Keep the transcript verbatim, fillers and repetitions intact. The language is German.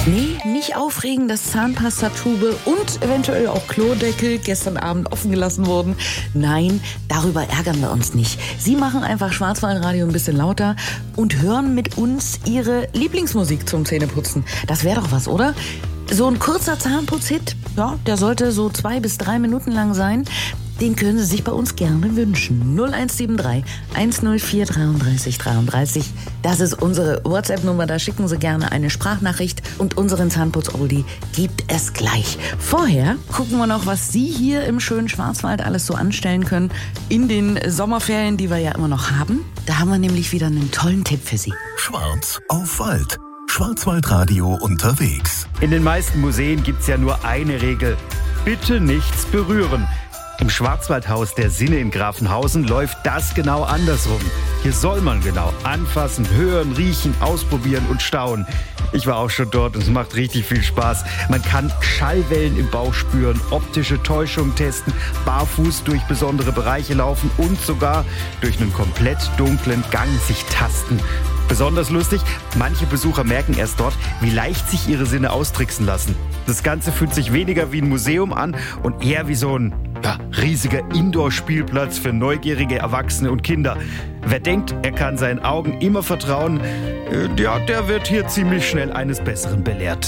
Nee, nicht aufregen, dass Zahnpastatube und eventuell auch Klodeckel gestern Abend offen gelassen wurden. Nein, darüber ärgern wir uns nicht. Sie machen einfach Schwarzwaldradio ein bisschen lauter und hören mit uns ihre Lieblingsmusik zum Zähneputzen. Das wäre doch was, oder? So ein kurzer Zahnputzhit, ja, der sollte so zwei bis drei Minuten lang sein. Den können Sie sich bei uns gerne wünschen. null eins sieben drei, eins null vier, dreiunddreißig dreiunddreißig. Das ist unsere WhatsApp-Nummer. Da schicken Sie gerne eine Sprachnachricht. Und unseren Zahnputz-Oldie gibt es gleich. Vorher gucken wir noch, was Sie hier im schönen Schwarzwald alles so anstellen können in den Sommerferien, die wir ja immer noch haben. Da haben wir nämlich wieder einen tollen Tipp für Sie. Schwarz auf Wald. Schwarzwaldradio unterwegs. In den meisten Museen gibt's ja nur eine Regel. Bitte nichts berühren. Im Schwarzwaldhaus der Sinne in Grafenhausen läuft das genau andersrum. Hier soll man genau anfassen, hören, riechen, ausprobieren und staunen. Ich war auch schon dort und es macht richtig viel Spaß. Man kann Schallwellen im Bauch spüren, optische Täuschungen testen, barfuß durch besondere Bereiche laufen und sogar durch einen komplett dunklen Gang sich tasten. Besonders lustig, manche Besucher merken erst dort, wie leicht sich ihre Sinne austricksen lassen. Das Ganze fühlt sich weniger wie ein Museum an und eher wie so ein ja, riesiger Indoor-Spielplatz für neugierige Erwachsene und Kinder. Wer denkt, er kann seinen Augen immer vertrauen, äh, ja, der wird hier ziemlich schnell eines Besseren belehrt.